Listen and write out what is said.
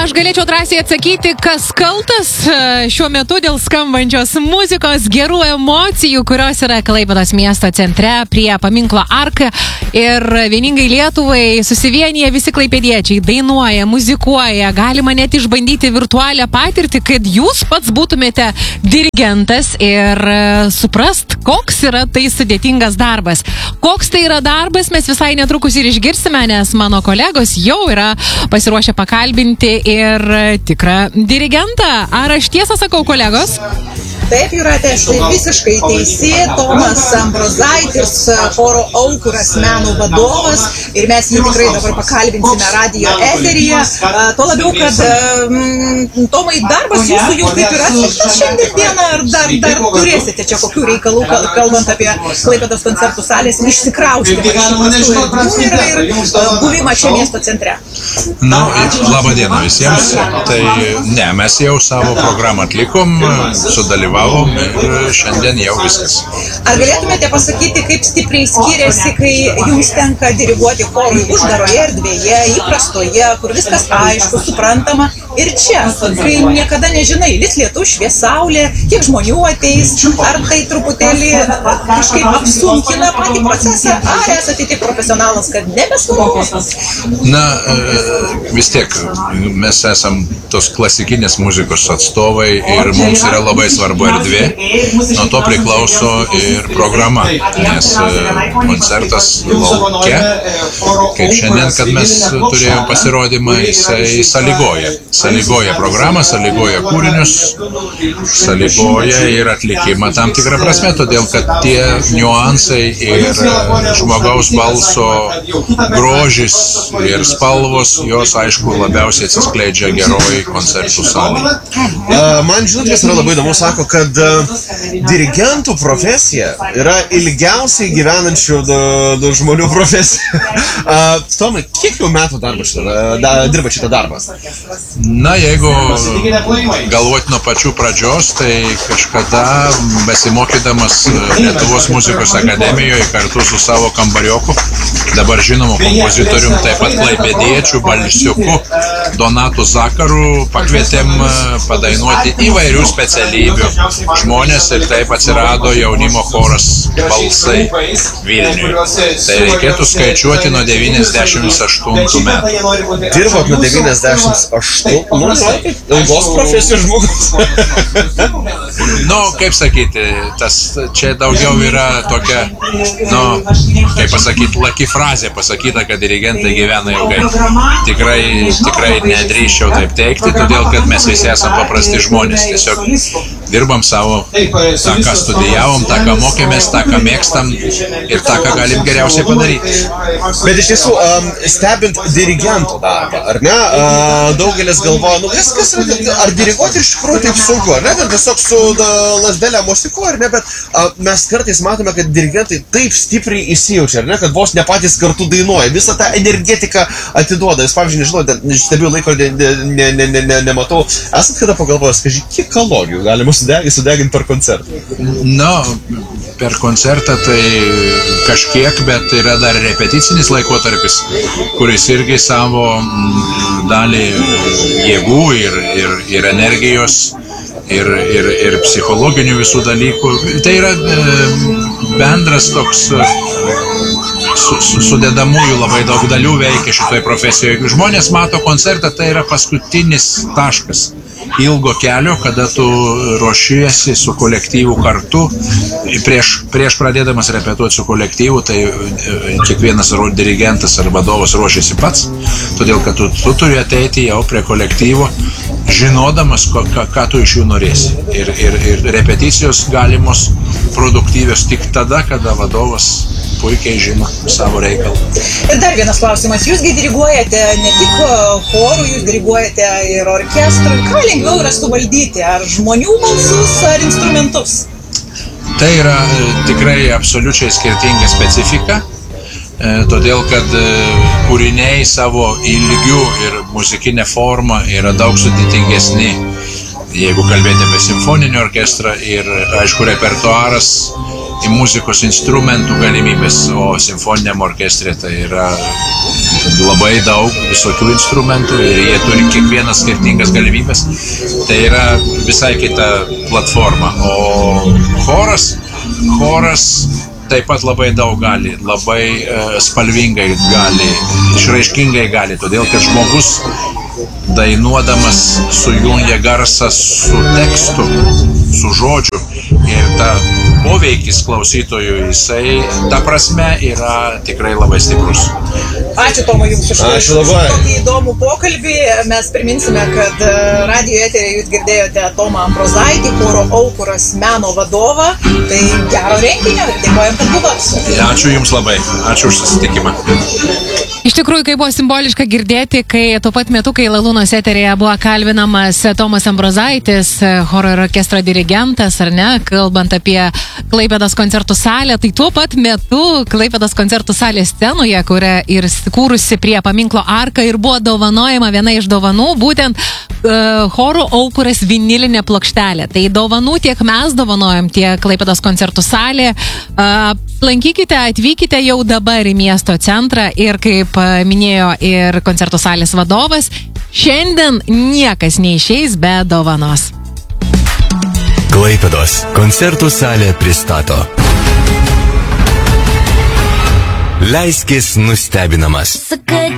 Aš galėčiau drąsiai atsakyti, kas kaltas šiuo metu dėl skambančios muzikos, gerų emocijų, kurios yra Klaipėdos miesto centre prie paminklo Arka. Ir vieningai Lietuvai susivienyje visi klaipėdiečiai dainuoja, muzikuoja, galima net išbandyti virtualią patirtį, kad jūs pats būtumėte dirigentas ir suprast, koks yra tai sudėtingas darbas. Koks tai yra darbas, mes visai netrukus ir išgirsime, nes mano kolegos jau yra pasiruošę pakalbinti ir tikrą dirigentą. Ar aš tiesą sakau, kolegos? Taip, Jūratė, štai visiškai teisi. Tomas Ambrozaitis, choro Aukuras meno vadovas, ir mes jį tikrai dabar pakalbinsime radijo eteryje. Tuo labiau, kad Tomai, darbas jūsų jau kaip yra atliktas šiandien dieną, ar dar turėsite čia kokių reikalų, kalbant apie Klaipėdos koncertų salės išsikraustymą ir buvimą čia miesto centre? Labą dieną visiems. Tai ne, mes jau savo programą atlikom, sudalyvavom ir šiandien jau viskas. Ar galėtumėte pasakyti, kaip stipriai skiriasi, kai jums tenka diriguoti chorui uždaroje erdvėje, įprastoje, kur viskas aišku, suprantama, ir čia, kai niekada nežinai, lis lietus, švies saulė, kiek žmonių ateis, ar tai truputėlį kažkaip apsunkina patį procesą, ar esate tik profesionalas, kad nebesuvokos? Vis tiek, mes esam tos klasikinės muzikos atstovai ir mums yra labai svarbu erdvė, nuo to priklauso ir programa, nes koncertas lauke, kaip šiandien, kad mes turėjom pasirodymą, jisai sąlygoja programą, sąlygoja kūrinius, sąlygoja ir atlikimą tam tikrą prasme, todėl kad tie niuansai ir žmogaus balso grožis ir spalvos, jos aišku labiausiai atsiskleidžia geroj koncertų salėje. Man žinot, kas yra labai įdomu, sako, kad dirigentų profesija yra ilgiausiai gyvenančių žmonių profesija. Tomai, kiek jau metų dirba šitą darbą? Jeigu galvoti nuo pačių pradžios, tai kažkada besimokydamas Lietuvos muzikos akademijoje kartu su savo kambarioku, dabar žinomu kompozitorium, taip pat klaipėdiečiu, balsiuku, Donatu Zakaru, pakvietėm padainuoti įvairių specialybių žmonės ir taip atsirado jaunimo choras Balsai Vilniui. Tai reikėtų skaičiuoti nuo 98 metų. Dirbot nuo 98? Ilgos profesijos žmogus. Kaip sakyti, čia daugiau yra tokia, kaip pasakyti, laki frazė pasakyta, kad dirigentai gyvena ilgai. Tikrai nedrįsčiau taip teikti, todėl kad mes visi esame paprasti žmonės. Tiesiog dirbam savo, tą, ką studijavom, tą, ką mokėmės, tą, ką mėgstam ir tą, ką galim geriausiai padaryti. Bet iš tiesų, stebint dirigento darbą, ar ne, daugelis galvoja, kas yra, ar diriguoti iš tikrųjų taip sunku, ar ne, tiesiog su lasdelė mosikuoja, ar ne, bet mes kartais matome, kad dirigentai taip stipriai įsijaučia, ar ne, kad vos ne patys kartu dainuoja, visą tą energetiką atiduoda. Jūs, pavyzdžiui, nežinau, stebiu laiko, nematau, esat kada pagalvojęs, kiek kalorijų galima sudeginti per koncertą? Per koncertą tai kažkiek, bet yra dar repeticinis laikotarpis, kuris irgi savo dalį jėgų ir energijos ir psichologinių visų dalykų. Tai yra bendras toks sudedamųjų labai daug dalių veikia šitoje profesijoje. Jeigu žmonės mato koncertą, tai yra paskutinis taškas ilgo kelio, kada tu ruošiesi su kolektyvu kartu. Prieš pradėdamas repetuoti su kolektyvu, tai kiekvienas dirigentas ar vadovas ruošiasi pats, todėl kad tu turi ateiti jau prie kolektyvo, žinodamas, ką tu iš jų norėsi. Ir repeticijos galimos produktyvios tik tada, kada vadovas puikiai žino savo reikalą. Ir dar vienas klausimas. Jūsgi diriguojate ne tik chorų, jūs diriguojate ir orkestrui. Ką lengviau yra suvaldyti? Ar žmonių balsus, ar instrumentus? Tai yra tikrai absoliučiai skirtinga specifika, todėl kad kūriniai savo ilgiu ir muzikinė forma yra daug sudėtingesni. Jeigu kalbėti apie simfoninį orkestrą ir, aišku, repertuaras į muzikos instrumentų galimybės, o simfoniniam orkestrė tai yra labai daug visokių instrumentų ir jie turi kiekvienas skirtingas galimybės. Tai yra visai kita platforma. O choras taip pat labai daug gali, labai spalvingai gali, išraiškingai gali, todėl kad žmogus dainuodamas sujungia garsą su tekstu, su žodžiu ir ta poveikis klausytojų, jisai, ta prasme, yra tikrai labai stiprus. Ačiū Tomai Jums už labai tokį įdomų pokalbį. Mes priminsime, kad radijo eteryje jūs girdėjote Tomą Ambrozaitį, choro Aukuras meno vadovą. Tai gero renginio ir dėkojam, kad buvot. Ačiū Jums labai. Ačiū už susitikimą. Iš tikrųjų, kai buvo simboliška girdėti, kai tuo pat metu, kai Lalūnos eteryje buvo kalbinamas Tomas Ambrozaitis, choro ir orkestro dirigentas, ar ne, kalbant apie Klaipėdos koncertų salę, tai tuo pat metu Klaipėdos koncertų salės scenoje, kuria ir kūrusi prie paminklo Arka ir buvo dovanojama viena iš dovanų, būtent choro Aukuras vinilinė plokštelė. Tai dovanų tiek mes dovanojam, tiek Klaipėdos koncertų salė. Lankykite, atvykite jau dabar į miesto centrą ir kaip minėjo ir koncertų salės vadovas, šiandien niekas neišeis be dovanos. Klaipėdos koncertų salė pristato. Leiskis nustebinamas.